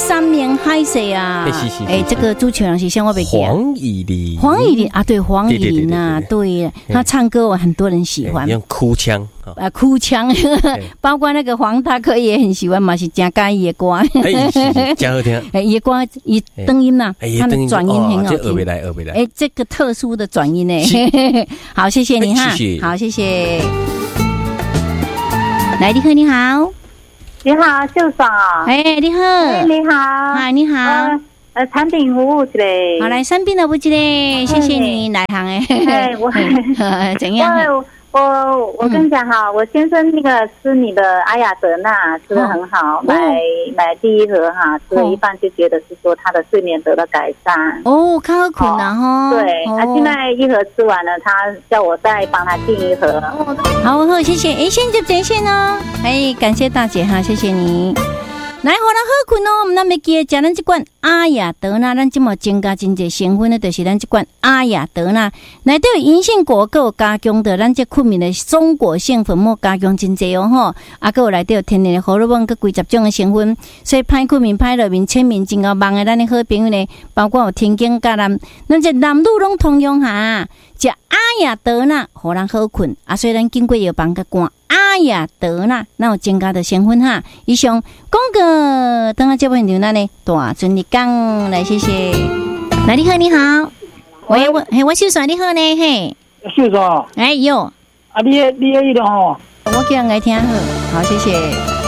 三明海蛇啊，这个主持人是像我没记啊，黄以玲啊，对，黄以玲啊，对，他唱歌很多人喜欢， 用哭腔哭腔，包括那个黄大哥也很喜欢嘛，是真介意的歌， 真好听， 伊歌伊灯音呐，他的转音很好听，这个特殊的转音呢，好，谢谢你哈，好，谢谢。来，你好，你好， 你好，秀爽， 你好， 你好， 你好， 产品服务之类， 好，来产品的服务之类，谢谢你来行我怎样？ 我跟你讲哈，我先生那个吃你的阿雅德纳吃得很好，买第一盒哈，吃了一半就觉得是说他的睡眠得到改善。 较好困啦吼。 对，他现在一盒吃完了，他叫我再帮他订一盒。 好，谢谢。现在连线哦。感谢大姐哈，谢谢你。来，互咱好困哦！我们没记得食咱这款阿雅德纳，咱这么增加真侪成分的，就是咱这款阿雅德纳。内底有银杏果，佮有加强的咱这困眠的松果性粉末加强真侪哦吼。佮有内底有天然的荷尔蒙，佮几十种的成分，所以歹困眠、歹落眠、浅眠真够忙的咱的好朋友呢，包括有天经甲咱这男女拢通用哈。食阿雅德纳，互咱好困所以咱经过药房甲看。阿雅德纳，那有增加的成分哈。以上广告，等下这位牛奶呢，大尊你讲来，谢谢。来，你好，你好，我秀爽，你好呢，嘿， 秀爽， 有， 你迄个吼， 我叫人来听好，谢谢。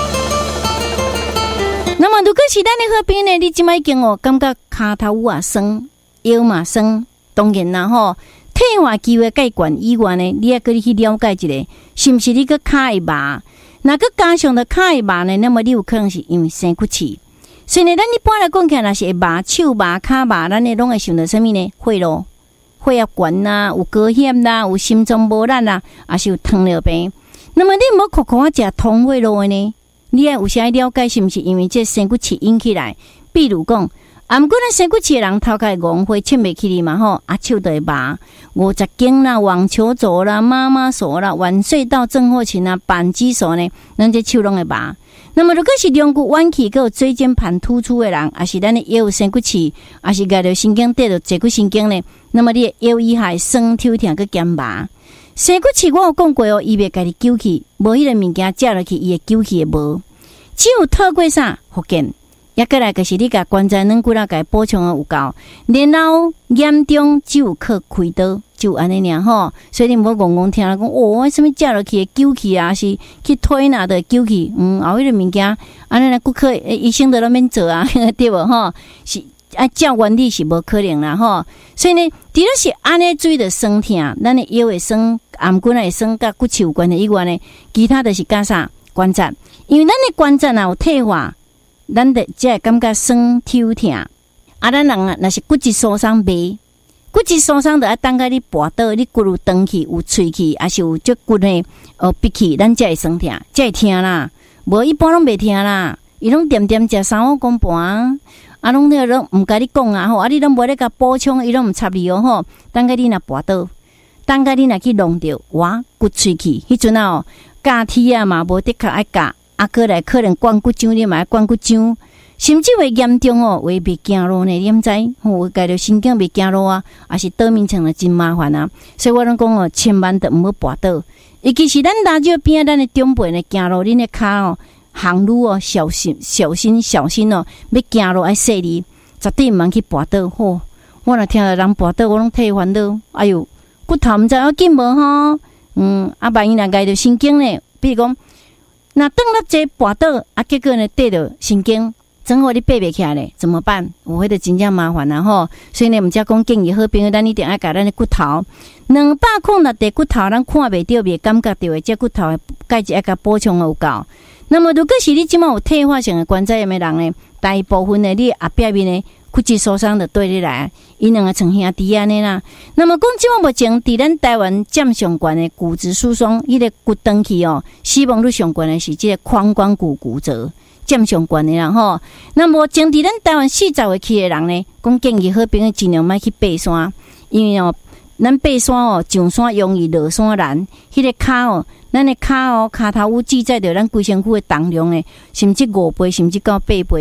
那么，如果是咱的好朋友呢，你即摆已经感觉骹头酸，腰嘛酸，当然啦吼。退化机会介悬以外呢，你也可以去了解一下，是不是你个骹会麻？那个加上的骹会麻呢？那么你有可能是因为生骨气。所以呢，咱一般来讲起来，是会麻、手麻、骹麻，咱呢拢会想到什么呢？血咯，血压悬啦，有高血啦，有心脏无力啦，还是有糖尿病。那么你无苦苦食通血咯呢？你也有啥了解是不是因为这生骨气引起来？比如讲。不过咱生骨气的人头壳误会切袂起哩嘛吼，手就会麻，50经啦、网球肘啦、妈妈手啦、晚睡到症候群啦、扳机手呢，咱这手拢会麻。那么如果是两骨弯曲，佮有椎间盘突出的人，也是咱的腰生骨气，也是甲着神经对着坐骨神经呢，那么你的腰以下酸痛痛佮减麻。生骨气我有讲过伊袂家己揪起，无迄个物件食落去，伊会揪起的无，只有透过啥福建。也过来就是你甲关节软骨啦，甲补充有够，然后严重只有靠开刀，就安尼尔吼。所以你无戆听人讲为什么食落去揪起啊？是去推哪的揪起？后迄个物件，安尼啦，骨科医生都免做啊，对无吼？是照原理是无可能啦吼。所以呢，除了是安尼注意的酸痛，咱的腰会酸，颔骨会酸，甲骨刺有关的以外呢，其他的是干啥关节？因为咱的关节有退化。咱的才会感觉酸痛痛，咱人若是骨质疏松袂，骨质疏松就要等下你跋倒，你骨有断去，有脆去，还是有足骨呢？闭去，咱才会酸痛，才会痛啦。无一般拢袂痛啦，伊拢点点食3-5公盘，拢那个毋甲你讲啊吼，你拢无咧甲补充，伊拢毋插你吼。等下你若跋倒，等下你若去弄着，哇，骨脆去，迄阵假体嘛无的确爱假。过来可能关骨浆，你嘛关骨浆，甚至会严重会袂行路呢？你毋知会家着神经袂行路啊，还是倒面床了真麻烦啊！所以我拢讲千万都毋好跋倒。尤其是咱大脚边咱的长辈呢行路，恁的骹行路小心要行路爱细哩，绝对毋通去跋倒。我若听到人跋倒，我拢替烦恼。哎哟，骨头毋知要紧无吼？万一若家着神经呢？比如讲。那等了这跋倒结果呢对着神经，正好你爬袂起来咧，怎么办？有迄个真正麻烦啦吼。所以呢，毋则讲建议好朋友，咱一定要甲咱的骨头200克的骨头，咱看袂到，袂感觉到的，这骨头的钙质要甲补充有够。那么，如果是你即马有退化性的关节炎的人呢，大部分的你后壁面呢骨质疏松就对你来，伊两个成兄弟安尼啦。那么讲即马目前伫咱台湾占上悬的骨质疏松，迄个骨断去死亡率上悬的是即个髋关节骨折占上悬的啦吼。那么目前伫咱台湾40岁起的人呢，讲建议好朋友尽量莫去爬山，因为咱爬山上山容易落山难，迄个骹咱的骹头有记载着咱规身躯的重量呢，甚至5倍甚至到8倍。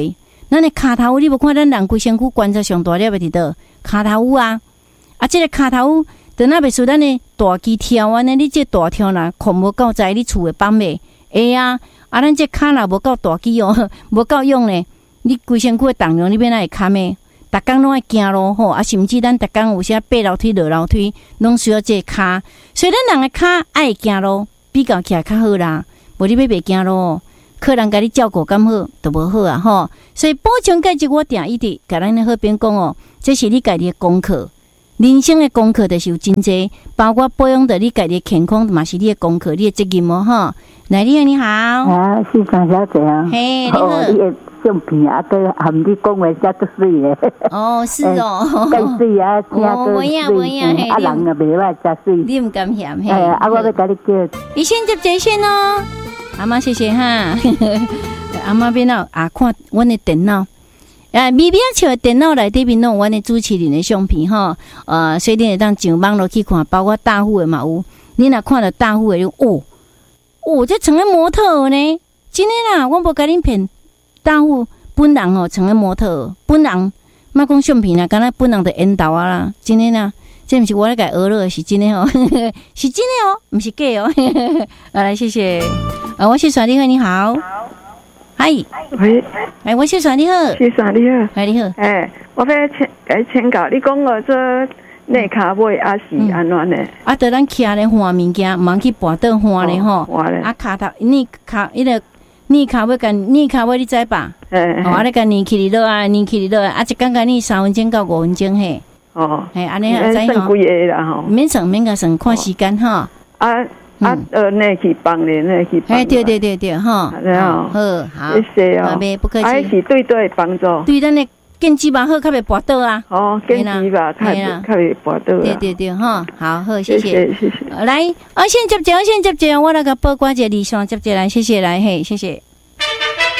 咱的骹头你无看咱人规身躯关节上大粒的伫倒骹头啊，啊，这个骹头等那袂输咱的大肌跳安尼，你这大跳啦，控无够在你厝的放袂会啊，啊，咱这骹啦无够大肌哦，无够用呢，你规身躯的重量你变哪会堪的？逐工拢爱行路吼，啊，甚至咱逐工有时爬楼梯、落楼梯，拢需要这骹，所以咱人的骹爱行路，比较起来较好啦。无你要袂行路，客人甲你照顾敢好，都无好啊吼。所以补充钙质，我定一直甲咱的好朋讲哦，这是你家己的功课。人生的功课就是有真济，包括保养着你家己的健康，嘛是你的功课，你的责任哦吼。来，你好， 啊，是张小姐啊， 嘿，你好。 你的相片啊，跟含你讲话遮足水的。 哦，是哦， 更水啊，听个水， 啊人也袂歹，遮水。 你毋甘嫌嘿？ 啊，我要甲你叫。 你先接这线哦，阿妈谢谢哈。阿妈边闹啊，看阮的电脑。咪边像的电脑内底面弄阮的主持人的相片吼，所以你会当上网络去看，包括大户的嘛有。你若看到大户的，这成了模特呢？真的啦，我无甲恁骗。大户本人哦，成了模特，本人莫讲相片啦，敢若本人的缘投啊啦，真的啦，这毋是我咧甲讹了，是真的哦，是真的哦，毋是假哦。来，谢谢。我是耍你好，你好。嗨， 喂， 我是耍你好， 是耍你好， 嗨你好， 我要请教你讲个这内骹尾啊是安怎呢？ 啊，得咱徛咧换物件，毋通去跋倒换咧吼，啊骹头你骹迄个你骹尾干你骹尾你知吧？啊，你干你起哩落啊，你起哩落啊，一工甲你3分钟到5分钟嘿。 哦， 安尼啊，知吼？几个啦吼？ 免甲算看时间哈。 内去放咧，内去放。 对，哈。好， 谢谢哦。 不客气。 是对帮助。 对咱的根基吧好，较袂跋倒啊。 哦，根基吧，较袂跋倒啊。 对，哈，好，谢谢。来，先接，我来甲报关一下李双接来，谢谢来，嘿，谢谢。